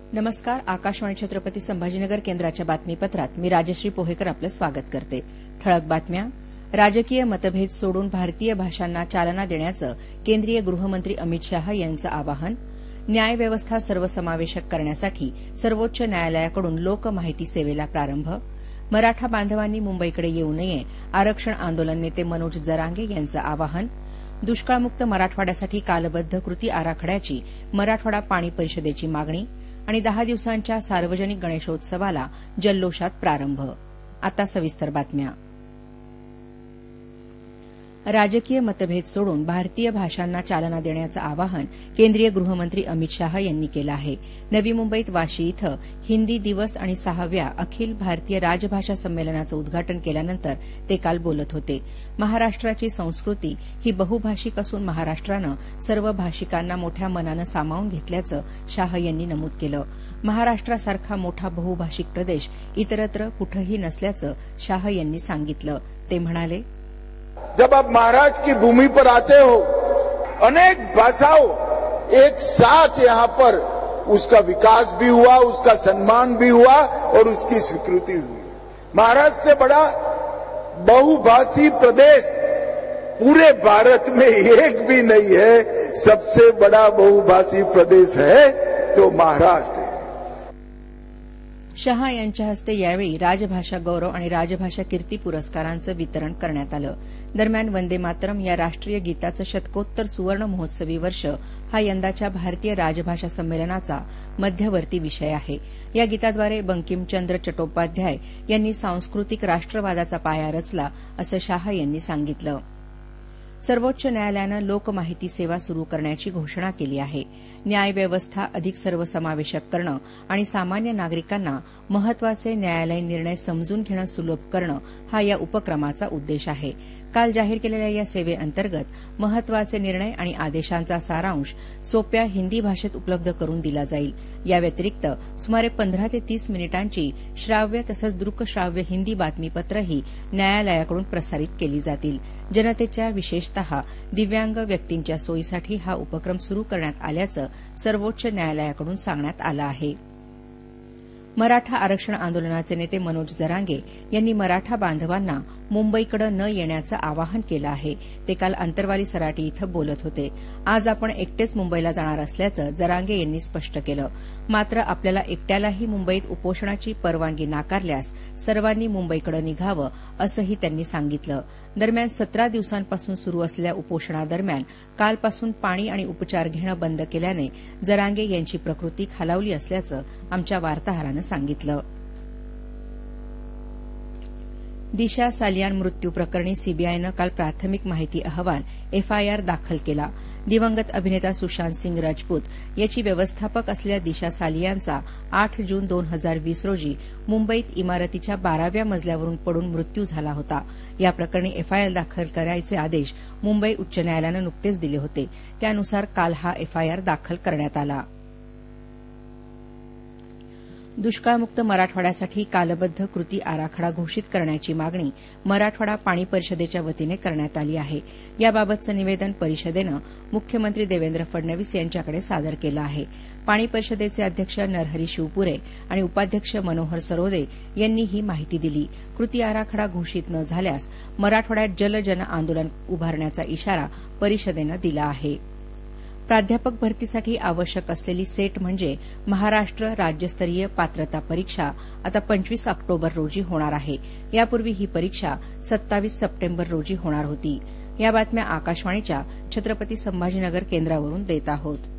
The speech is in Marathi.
नमस्कार. आकाशवाणी छत्रपती संभाजीनगर केंद्राच्या बातमीपत्रात मी राजश्री पोहेकर आपलं स्वागत करते. ठळक बातम्या. राजकीय मतभेद सोडून भारतीय भाषांना चालना देण्याचं केंद्रीय गृहमंत्री अमित शाह यांचं आवाहन. न्यायव्यवस्था सर्वसमावेशक करण्यासाठी सर्वोच्च न्यायालयाकडून लोकमाहिती सेवेला प्रारंभ. मराठा बांधवांनी मुंबईकडे येऊ नये, आरक्षण आंदोलन नेते मनोज जरांगे यांचं आवाहन. दुष्काळमुक्त मराठवाड्यासाठी कालबद्ध कृती आराखड्याची मराठवाडा पाणी परिषदेची मागणी आणि 10 दिवसांच्या सार्वजनिक गणेशोत्सवाला जल्लोषात प्रारंभ. आता सविस्तर बातम्या. राजकीय मतभेद सोडून भारतीय भाषांना चालना देण्याचं आवाहन केंद्रीय गृहमंत्री अमित शाह यांनी केलं आहे. नवी मुंबईत वाशी इथं हिंदी दिवस आणि 6व्या अखिल भारतीय राजभाषा संमेलनाचं उद्घाटन केल्यानंतर ते काल बोलत होते. महाराष्ट्राची संस्कृती ही बहुभाषिक असून महाराष्ट्रानं सर्व भाषिकांना मोठ्या मनानं सामावून घेतल्याचं शाह यांनी नमूद केलं. महाराष्ट्रासारखा मोठा बहुभाषिक प्रदेश इतरत्र कुठंही नसल्याचं शाह यांनी सांगितलं. ते म्हणाले, जब आप महाराष्ट्र की भूमि पर आते हो, अनेक भाषाओं एक साथ यहाँ पर उसका विकास भी हुआ, उसका सम्मान भी हुआ और उसकी स्वीकृति हुई. महाराष्ट्र से बड़ा बहुभाषी प्रदेश पूरे भारत में एक भी नहीं है. सबसे बड़ा बहुभाषी प्रदेश है तो महाराष्ट्र. शाह यांच्या हस्ते यावेळी राजभाषा गौरव आणि राजभाषा कीर्ती पुरस्कारांचं वितरण करण्यात आलं. दरम्यान वंदे मातरम या राष्ट्रीय गीताचं शतकोत्तर सुवर्ण महोत्सवी वर्ष हा यंदाच्या भारतीय राजभाषा संमेलनाचा मध्यवर्ती विषय आहे. या गीताद्वारे बंकिमचंद्र चट्टोपाध्याय यांनी सांस्कृतिक राष्ट्रवादाचा पाया रचला असं शाह यांनी सांगितलं. सर्वोच्च न्यायालयानं लोकमाहिती सेवा सुरू करण्याची घोषणा केली आहे. न्यायव्यवस्था अधिक सर्वसमावेशक करणं आणि सामान्य नागरिकांना महत्वाचे न्यायालयीन निर्णय समजून घेणं सुलभ करणं हा या उपक्रमाचा उद्देश आहे. काल जाहीर केलेल्या या सेवेअंतर्गत महत्वाचे निर्णय आणि आदेशांचा सारांश सोप्या हिंदी भाषेत उपलब्ध करून दिला जाईल. या व्यतिरिक्त सुमारे 15 ते 30 मिनिटांची श्राव्य तसंच दृकश्राव्य हिंदी बातमीपत्रही न्यायालयाकडून प्रसारित केली जातील. जनतेच्या विशेषतः दिव्यांग व्यक्तींच्या सोयीसाठी हा उपक्रम सुरू करण्यात आल्याचं सर्वोच्च न्यायालयाकडून सांगण्यात आलं आहे. मराठा आरक्षण आंदोलनाचे नेते मनोज जरांगे यांनी मराठा बांधवांना मुंबईकडे न येण्याचं आवाहन केलं आहे. ते काल आंतरवाली सराटी इथं बोलत होते. आज आपण एकटेच मुंबईला जाणार असल्याचं जरांगे यांनी स्पष्ट केलं. मात्र आपल्याला एकट्यालाही मुंबईत उपोषणाची परवानगी नाकारल्यास सर्वांनी मुंबईकडे निघावं असंही त्यांनी सांगितलं. दरम्यान 17 दिवसांपासून सुरू असलेल्या उपोषणादरम्यान कालपासून पाणी आणि उपचार घेणं बंद केल्याने जरांगे यांची प्रकृती खालावली असल्याचं आमच्या वार्ताहरानं सांगितलं. दिशा सालियान मृत्यू प्रकरणी सीबीआयनं काल प्राथमिक माहिती अहवाल एफआयआर दाखल केला. दिवंगत अभिनेता सुशांत सिंग राजपूत याची व्यवस्थापक असलेल्या दिशा सालियानचा 8 जून 2020 रोजी मुंबईत इमारतीच्या 12व्या मजल्यावरून पडून मृत्यू झाला होता. या प्रकरणी एफआयआर दाखल करायचे आदेश मुंबई उच्च न्यायालयानं नुकतेच दिले होते. त्यानुसार काल हा एफआयआर दाखल करण्यात आला. दुष्काळमुक्त मराठवाड्यासाठी कालबद्ध कृती आराखडा घोषित करण्याची मागणी मराठवाडा पाणी परिषदेच्या वतीने करण्यात आली आहे. याबाबतचं निवेदन परिषदेनं मुख्यमंत्री देवेंद्र फडणवीस यांच्याकडे सादर केलं आहे. पाणी परिषदेचे अध्यक्ष नरहरी शिवपुरे आणि उपाध्यक्ष मनोहर सरोदे यांनी ही माहिती दिली. कृती आराखडा घोषित न झाल्यास मराठवाड्यात जलजन आंदोलन उभारण्याचा इशारा परिषदेनं दिला आहे. प्राध्यापक भरतीसाठी आवश्यक असलेली सेट म्हणजे महाराष्ट्र राज्यस्तरीय पात्रता परीक्षा आता 25 ऑक्टोबर रोजी होणार आहे. यापूर्वी ही परीक्षा 27 सप्टेंबर रोजी होणार होती. या बातम्या आकाशवाणीच्या छत्रपती संभाजीनगर केंद्रावरून देत आहोत.